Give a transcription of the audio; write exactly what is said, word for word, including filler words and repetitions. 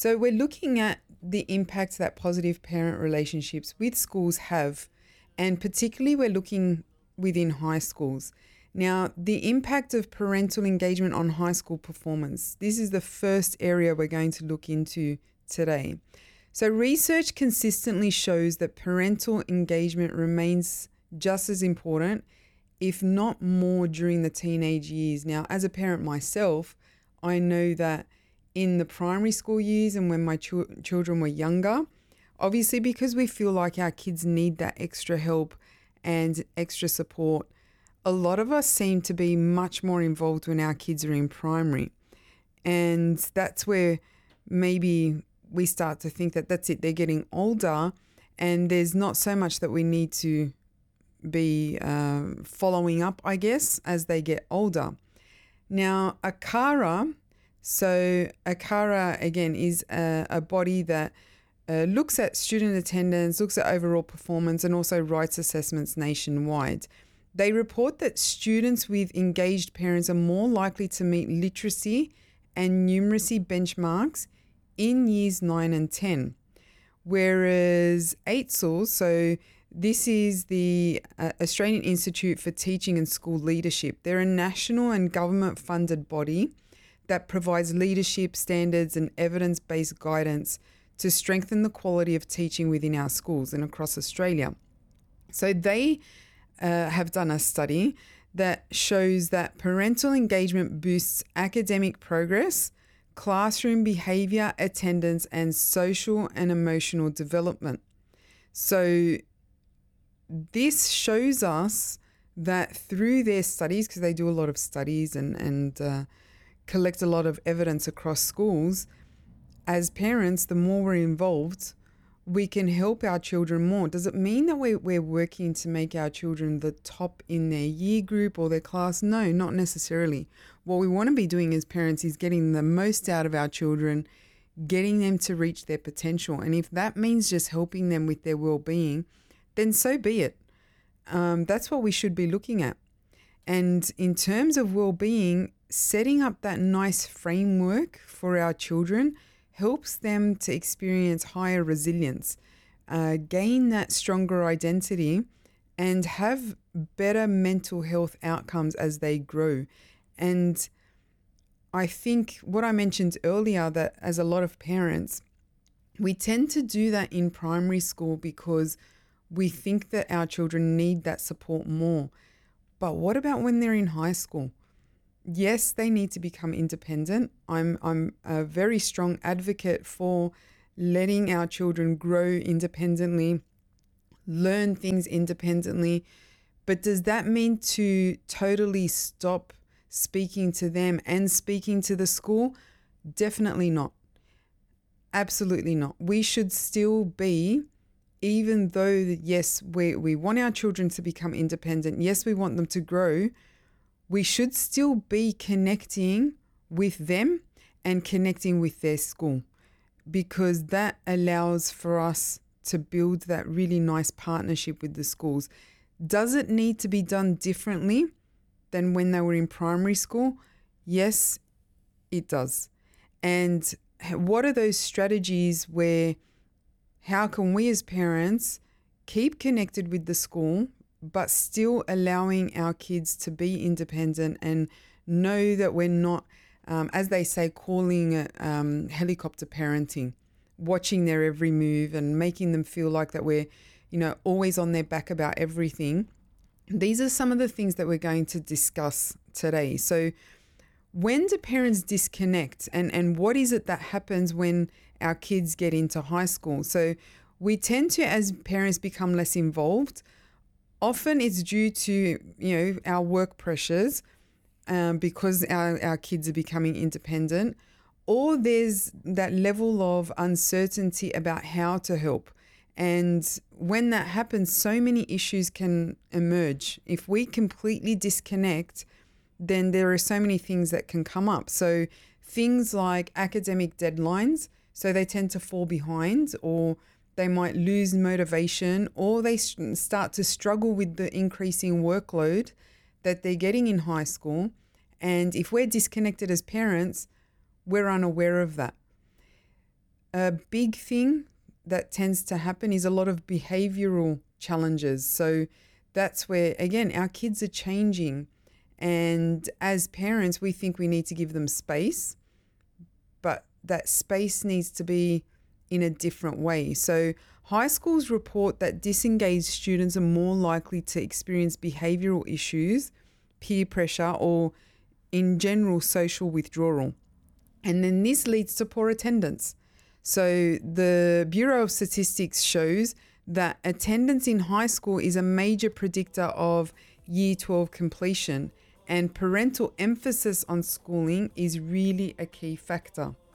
So we're looking at the impact that positive parent relationships with schools have, and particularly we're looking within high schools. Now, the impact of parental engagement on high school performance. This is the first area we're going to look into today. So research consistently shows that parental engagement remains just as important, if not more, during the teenage years. Now, as a parent myself, I know that in the primary school years and when my ch- children were younger, obviously because we feel like our kids need that extra help and extra support, a lot of us seem to be much more involved when our kids are in primary. And that's where maybe we start to think that that's it, they're getting older and there's not so much that we need to be uh, following up, I guess, as they get older. Now, ACARA, so ACARA, again, is a, a body that uh, looks at student attendance, looks at overall performance, and also writes assessments nationwide. They report that students with engaged parents are more likely to meet literacy and numeracy benchmarks in years nine and ten. Whereas A I T S L, so this is the uh, Australian Institute for Teaching and School Leadership. They're a national and government-funded body that provides leadership standards and evidence-based guidance to strengthen the quality of teaching within our schools and across Australia. So they uh, have done a study that shows that parental engagement boosts academic progress, classroom behaviour, attendance, and social and emotional development. So this shows us that through their studies, because they do a lot of studies and, and uh, collect a lot of evidence across schools, as parents, the more we're involved, we can help our children more. Does it mean that we're, we're working to make our children the top in their year group or their class? No, not necessarily. What we want to be doing as parents is getting the most out of our children, getting them to reach their potential. And if that means just helping them with their well-being, then so be it. Um, that's what we should be looking at. And in terms of well-being, setting up that nice framework for our children helps them to experience higher resilience, uh, gain that stronger identity, and have better mental health outcomes as they grow. And I think what I mentioned earlier, that as a lot of parents, we tend to do that in primary school because we think that our children need that support more. But what about when they're in high school? Yes, they need to become independent. I'm I'm a very strong advocate for letting our children grow independently, learn things independently. But does that mean to totally stop speaking to them and speaking to the school? Definitely not. Absolutely not. We should still be, even though, yes, we, we want our children to become independent, yes, we want them to grow, we should still be connecting with them and connecting with their school, because that allows for us to build that really nice partnership with the schools. Does it need to be done differently than when they were in primary school? Yes, it does. And what are those strategies where, how can we as parents keep connected with the school but still allowing our kids to be independent and know that we're not, um, as they say, calling it um, helicopter parenting, watching their every move and making them feel like that we're, you know, always on their back about everything. These are some of the things that we're going to discuss today. So when do parents disconnect, and, and what is it that happens when our kids get into high school? So we tend to, as parents, become less involved. Often it's due to, you know, our work pressures um, because our, our kids are becoming independent, or there's that level of uncertainty about how to help. And when that happens, so many issues can emerge. If we completely disconnect, then there are so many things that can come up. So things like academic deadlines, so they tend to fall behind, or they might lose motivation, or they start to struggle with the increasing workload that they're getting in high school. And if we're disconnected as parents, we're unaware of that. A big thing that tends to happen is a lot of behavioral challenges. So that's where, again, our kids are changing. And as parents, we think we need to give them space, but that space needs to be in a different way. So high schools report that disengaged students are more likely to experience behavioral issues, peer pressure, or in general social withdrawal. And then this leads to poor attendance. So the Bureau of Statistics shows that attendance in high school is a major predictor of year twelve completion, and parental emphasis on schooling is really a key factor.